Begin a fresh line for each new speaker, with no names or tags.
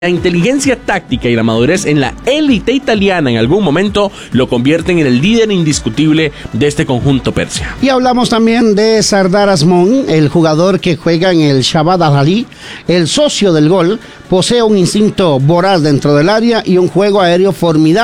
La inteligencia táctica y la madurez en la élite italiana en algún momento lo convierten en el líder indiscutible de este conjunto persia.
Y hablamos también de Sardar Azmoun, el jugador que juega en el Shabab Al-Ahli, el socio del gol, posee un instinto voraz dentro del área y un juego aéreo formidable.